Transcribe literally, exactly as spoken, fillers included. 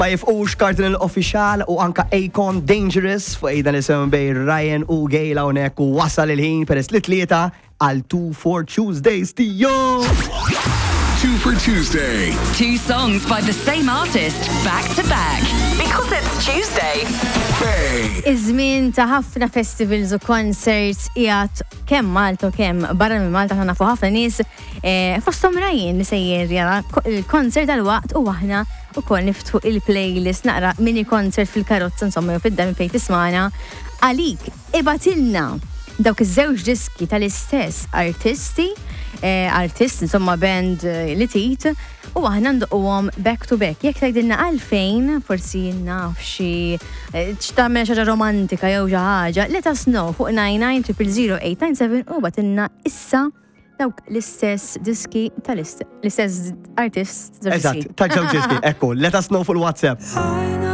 Ma jifqux Cardinal Official u anka Akon Dangerous fuq ejda nisimgħu bej Ryan u Gejla hawnhekk u wasal il-ħin peress li tlieta għal two for Tuesdays tijo. Two for Tuesday. Two songs by the same artist, back to back. Because it's Tuesday. Bay. Iż-żmien ta' ħafna festivals u concerts qiegħed kemm Malta u kemm barra minn Malta ħana nafu ħafna nies fosthom Ryan li sejjer jara il-konsert tal-waqt u aħna ukoll niftħu il-playlist naqra mini concert fil-karozza insomma jew fid-dar fejn tismana għalik ibatilna dawk iż-żewġ diski tal-istess artisti artist, insomma band li tit, u aħna nduqquhom back to back. Jekk tgħidilna għalfejn, forsi naf xi tagħmel xi ħaġa romantika jew xi ħaġa, let us know fuq nine nine zero zero zero eight nine seven u batilna issa dawk l-istess diski tal-istess artist. Eżatt, tal-ġew diski, ekku, let us know fuq il-WhatsApp.